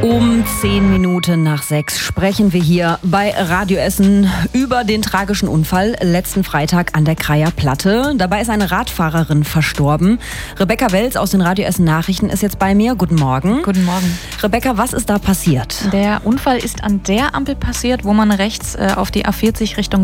Um 6:10 sprechen wir hier bei Radio Essen über den tragischen Unfall letzten Freitag an der Kreier Platte. Dabei ist eine Radfahrerin verstorben. Rebecca Welz aus den Radio Essen Nachrichten ist jetzt bei mir. Guten Morgen. Guten Morgen. Rebecca, was ist da passiert? Der Unfall ist an der Ampel passiert, wo man rechts auf die A40 Richtung